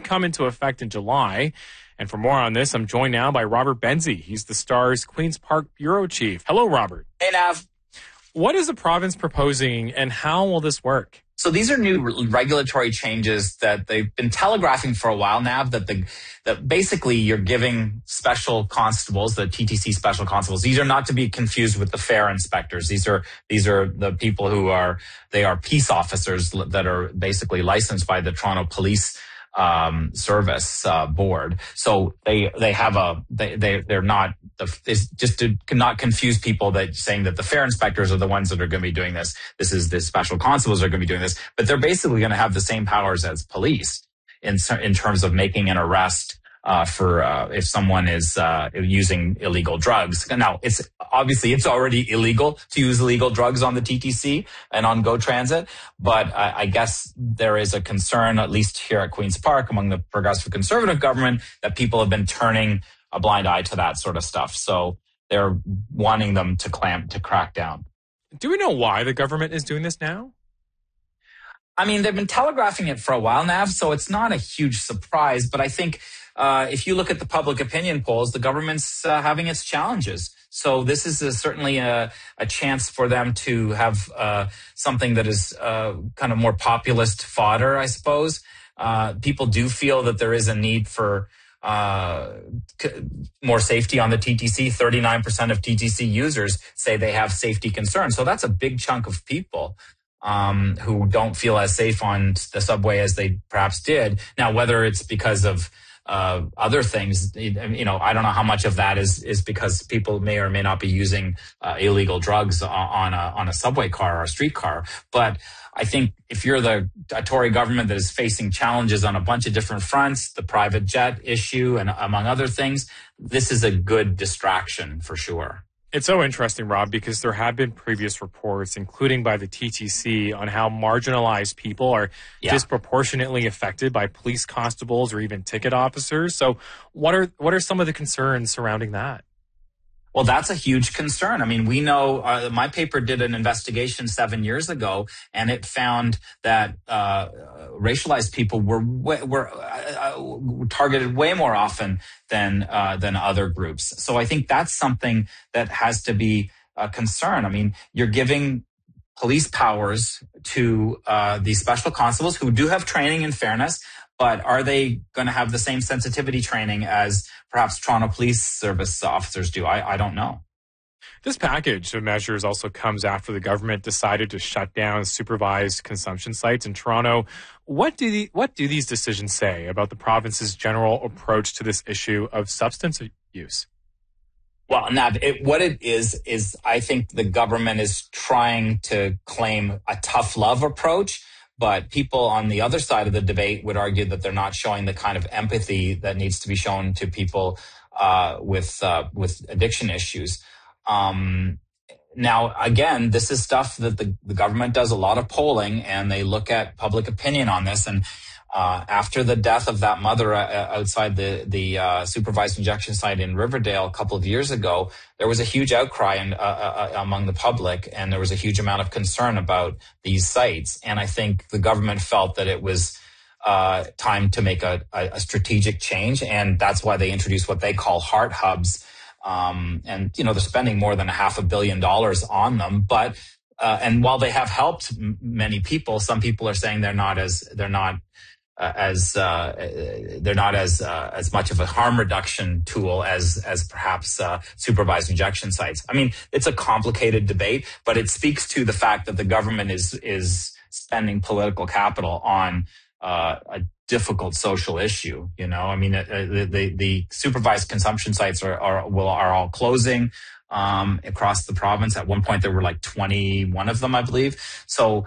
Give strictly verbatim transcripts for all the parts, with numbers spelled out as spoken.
come into effect in July. And for more on this, I'm joined now by Robert Benzie. He's the Star's Queen's Park Bureau Chief. Hello, Robert. Hey, Nav. What is the province proposing, and how will this work? So these are new regulatory changes that they've been telegraphing for a while now, that the that basically you're giving special constables, the T T C special constables. These are not to be confused with the fare inspectors. These are these are the people who are they are peace officers that are basically licensed by the Toronto Police um service uh, board. So they they have a they they they're not the it's just to not confuse people that saying that the fare inspectors are the ones that are going to be doing this. This is the special constables are going to be doing this, but they're basically going to have the same powers as police in in terms of making an arrest uh for uh if someone is uh using illegal drugs. Now, it's obviously it's already illegal to use illegal drugs on the T T C and on Go Transit, but I, I guess there is a concern, at least here at Queen's Park, among the Progressive Conservative government, that people have been turning a blind eye to that sort of stuff. So they're wanting them to clamp to crack down. Do we know why the government is doing this now? I mean, they've been telegraphing it for a while now, so it's not a huge surprise. But I think uh, if you look at the public opinion polls, the government's uh, having its challenges. So this is a, certainly a, a chance for them to have uh, something that is uh, kind of more populist fodder, I suppose. Uh, people do feel that there is a need for uh, more safety on the T T C. thirty-nine percent of T T C users say they have safety concerns. So that's a big chunk of people um, who don't feel as safe on the subway as they perhaps did. Now, whether it's because of uh, other things, you know, I don't know how much of that is, is because people may or may not be using uh, illegal drugs on, on a, on a subway car or a streetcar. But I think if you're the a Tory government that is facing challenges on a bunch of different fronts, the private jet issue and among other things, this is a good distraction for sure. It's so interesting, Rob, because there have been previous reports, including by the T T C, on how marginalized people are yeah. disproportionately affected by police constables or even ticket officers. So what are what are some of the concerns surrounding that? Well, that's a huge concern. I mean, we know uh, my paper did an investigation seven years ago, and it found that uh, racialized people were were uh, targeted way more often than uh, than other groups. So I think that's something that has to be a concern. I mean, you're giving police powers to uh, these special constables who do have training in fairness, but are they going to have the same sensitivity training as perhaps Toronto Police Service officers do? I, I don't know. This package of measures also comes after the government decided to shut down supervised consumption sites in Toronto. What do the, what do these decisions say about the province's general approach to this issue of substance use? Well, Nav, it, what it is, is I think the government is trying to claim a tough love approach. But people on the other side of the debate would argue that they're not showing the kind of empathy that needs to be shown to people uh, with uh, with addiction issues. Um, now, again, this is stuff that the, the government does a lot of polling, and they look at public opinion on this. And uh, after the death of that mother uh, outside the the uh, supervised injection site in Riverdale a couple of years ago, there was a huge outcry in, uh, uh, among the public, and there was a huge amount of concern about these sites. And I think the government felt that it was uh, time to make a, a, a strategic change, and that's why they introduced what they call heart hubs. Um, and you know, they're spending more than a half a billion dollars on them, but uh, and while they have helped m- many people, some people are saying they're not as they're not. Uh, as uh, they're not as uh, as much of a harm reduction tool as as perhaps uh, supervised injection sites. I mean, it's a complicated debate, but it speaks to the fact that the government is is spending political capital on uh, a difficult social issue. You know, I mean, uh, the, the the supervised consumption sites are are will are all closing um, across the province. At one point, there were like twenty-one of them, I believe. So.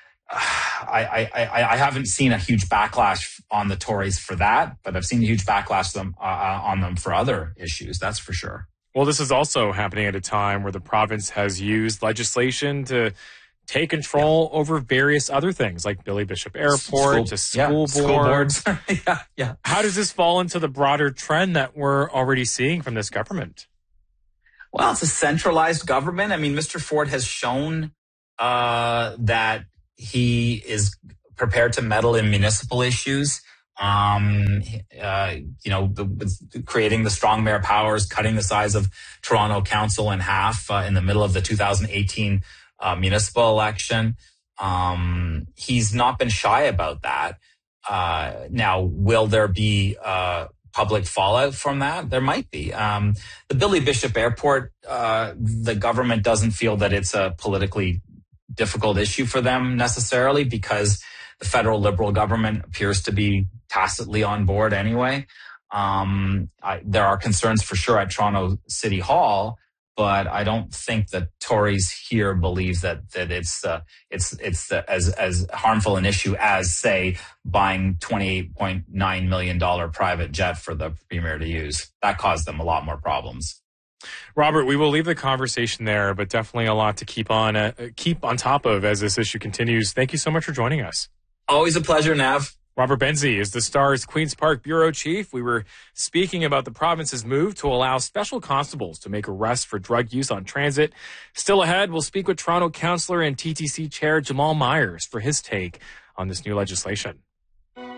I, I, I haven't seen a huge backlash on the Tories for that, but I've seen a huge backlash them, uh, on them for other issues. That's for sure. Well, this is also happening at a time where the province has used legislation to take control yeah. over various other things like Billy Bishop Airport school, to school yeah, boards. School boards. yeah, yeah. How does this fall into the broader trend that we're already seeing from this government? Well, it's a centralized government. I mean, Mister Ford has shown uh, that he is prepared to meddle in municipal issues. Um, uh, you know, the, creating the strong mayor powers, cutting the size of Toronto Council in half uh, in the middle of the two thousand eighteen uh, municipal election. Um, he's not been shy about that. Uh, now, will there be uh, public fallout from that? There might be. Um, the Billy Bishop Airport, uh, the government doesn't feel that it's a politically difficult issue for them necessarily, because the federal Liberal government appears to be tacitly on board anyway. Um, I, there are concerns for sure at Toronto City Hall, but I don't think that Tories here believe that that it's uh, it's it's uh, as as harmful an issue as, say, buying twenty-eight point nine million dollars private jet for the premier to use. That caused them a lot more problems. Robert, we will leave the conversation there, but definitely a lot to keep on uh, keep on top of as this issue continues. Thank you so much for joining us. Always a pleasure, Nav. Robert Benzie is the Star's Queen's Park Bureau Chief. We were speaking about the province's move to allow special constables to make arrests for drug use on transit. Still ahead, we'll speak with Toronto councillor and T T C Chair Jamal Myers for his take on this new legislation.